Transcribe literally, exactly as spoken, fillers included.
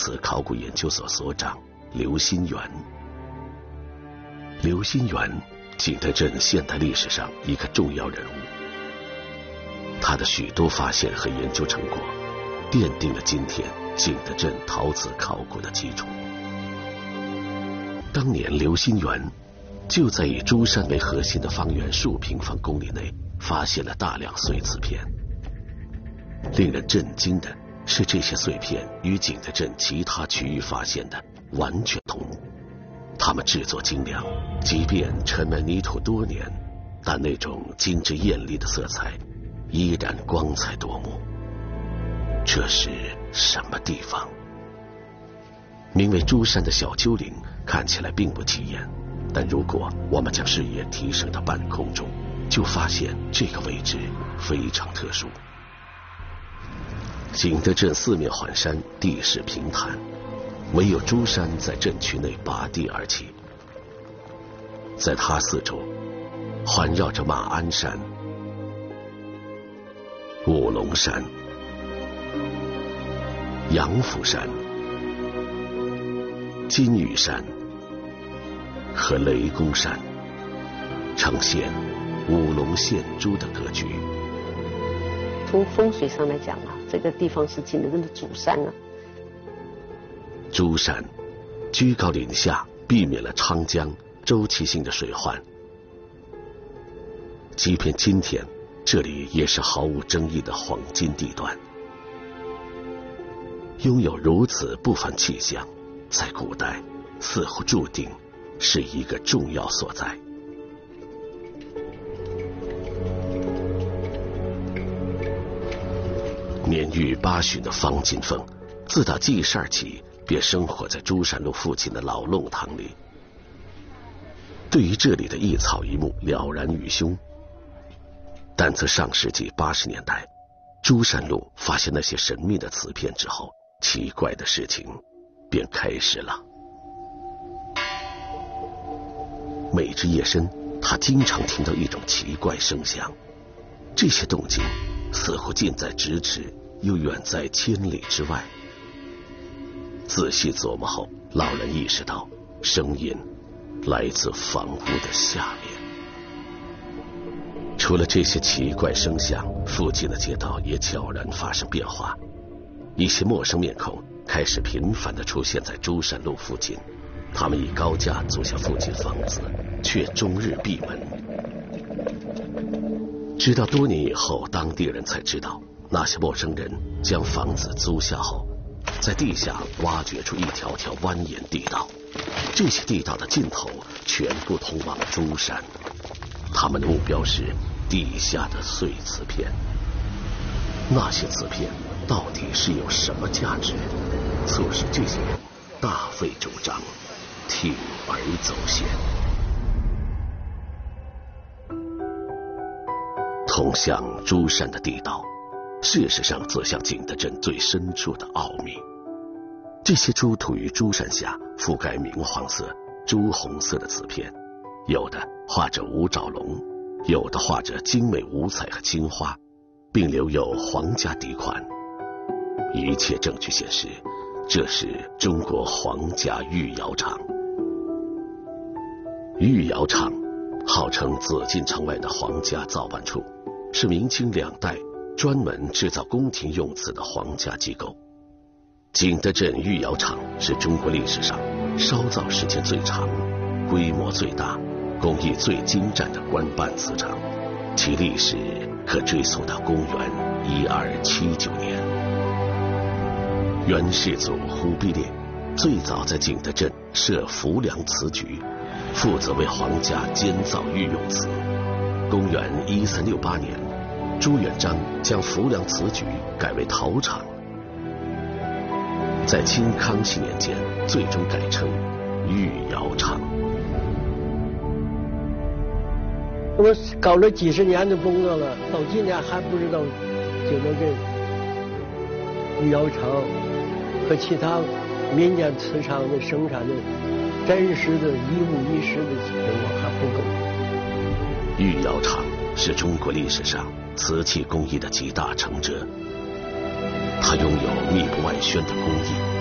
瓷考古研究所所长刘新元。刘新元，景德镇现代历史上一个重要人物，他的许多发现和研究成果奠定了今天景德镇陶瓷考古的基础。当年刘新元就在以珠山为核心的方圆数平方公里内发现了大量碎瓷片。令人震惊的是，这些碎片与景德镇其他区域发现的完全同，它们制作精良，即便沉埋泥土多年，但那种精致艳丽的色彩依然光彩夺目。这是什么地方？名为珠山的小丘陵看起来并不起眼，但如果我们将视野提升到半空中，就发现这个位置非常特殊。景德镇四面环山，地势平坦，唯有珠山在镇区内拔地而起。在它四周环绕着马鞍山、五龙山、杨府山、金玉山和雷公山，呈现五龙献珠的格局。 从风水上来讲啊，这个地方是景德镇的主山啊。 珠山居高临下，避免了长江周期性的水患。即便今天，这里也是毫无争议的黄金地段。拥有如此不凡气象，在古代似乎注定是一个重要所在。年逾八旬的方金凤，自打记事儿起便生活在珠山路附近的老弄堂里。对于这里的一草一木了然于胸，但自上世纪八十年代珠山路发现那些神秘的瓷片之后，奇怪的事情便开始了。每至夜深，他经常听到一种奇怪声响，这些动静似乎近在咫尺，又远在千里之外。仔细琢磨后，老人意识到声音来自房屋的下面。除了这些奇怪声响，附近的街道也悄然发生变化，一些陌生面孔开始频繁地出现在珠山路附近，他们以高价租下附近房子，却终日闭门。直到多年以后，当地人才知道，那些陌生人将房子租下后，在地下挖掘出一条条蜿蜒地道，这些地道的尽头全部通往珠山。他们的目标是地下的碎瓷片。那些瓷片到底是有什么价值，促使这些人大费周章，铤而走险。通向珠山的地道，事实上走向景德镇最深处的奥秘。这些出土于珠山下，覆盖明黄色、朱红色的瓷片，有的画着五爪龙，有的画着精美五彩和青花，并留有皇家底款。一切证据显示，这是中国皇家御窑厂。御窑厂号称紫禁城外的皇家造办处，是明清两代专门制造宫廷用瓷的皇家机构。景德镇御窑厂是中国历史上烧造时间最长、规模最大、工艺最精湛的官办瓷厂，其历史可追溯到公元一二七九年。元世祖忽必烈最早在景德镇设浮梁瓷局，负责为皇家监造御用瓷。公元一三六八年，朱元璋将浮梁瓷局改为陶厂，在清康熙年间最终改称御窑厂。 我搞了几十年的工作了，到今天还不知道景德镇御窑厂和其他民间瓷厂的生产的真实的一五一十的情况还不够。 御窑厂是中国历史上瓷器工艺的集大成者，它拥有密不外宣的工艺，